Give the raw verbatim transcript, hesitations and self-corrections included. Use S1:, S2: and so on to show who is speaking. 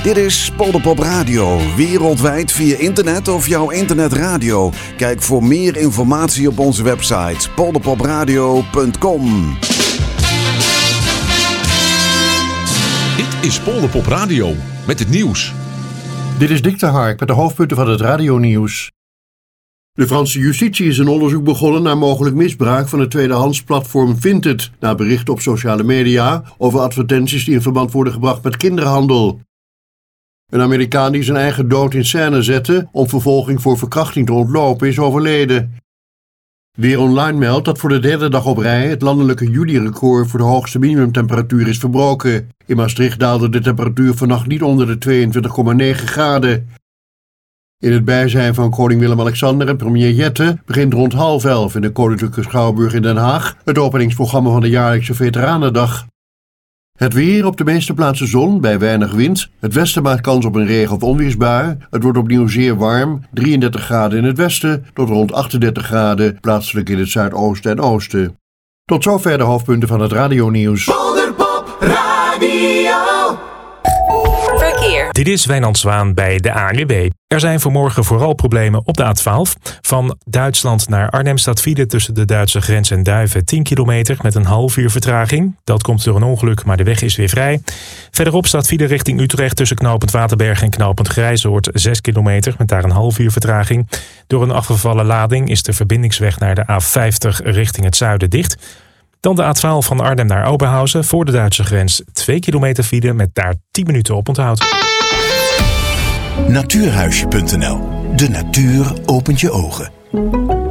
S1: Dit is Polderpop Radio, wereldwijd via internet of jouw internetradio. Kijk voor meer informatie op onze website polderpopradio punt com.
S2: Dit is Polderpop Radio met het nieuws.
S3: Dit is Dick de Hark met de hoofdpunten van het radionieuws. De Franse justitie is een onderzoek begonnen naar mogelijk misbruik van het tweedehandsplatform Vinted, na berichten op sociale media over advertenties die in verband worden gebracht met kinderhandel. Een Amerikaan die zijn eigen dood in scène zette om vervolging voor verkrachting te ontlopen is overleden. Weer Online meldt dat voor de derde dag op rij het landelijke juli-record voor de hoogste minimumtemperatuur is verbroken. In Maastricht daalde de temperatuur vannacht niet onder de tweeëntwintig komma negen graden. In het bijzijn van koning Willem-Alexander en premier Jette begint rond half elf in de Koninklijke Schouwburg in Den Haag het openingsprogramma van de jaarlijkse Veteranendag. Het weer: op de meeste plaatsen zon, bij weinig wind. Het westen maakt kans op een regen- of onweersbui. Het wordt opnieuw zeer warm, drieëndertig graden in het westen tot rond achtendertig graden, plaatselijk in het zuidoosten en oosten. Tot zover de hoofdpunten van het radionieuws.
S4: Polderpop Radio.
S5: Verkeer. Dit is Wijnand Zwaan bij de A N W B. Er zijn vanmorgen vooral problemen op de A twaalf. Van Duitsland naar Arnhem staat file tussen de Duitse grens en Duiven tien kilometer met een half uur vertraging. Dat komt door een ongeluk, maar de weg is weer vrij. Verderop staat file richting Utrecht tussen knooppunt Waterberg en knooppunt Grijzoord zes kilometer met daar een half uur vertraging. Door een afgevallen lading is de verbindingsweg naar de A vijftig richting het zuiden dicht. Dan de A twaalf van Arnhem naar Oberhausen voor de Duitse grens twee kilometer file met daar tien minuten op onthoud.
S6: Natuurhuisje punt n l. De natuur opent je ogen.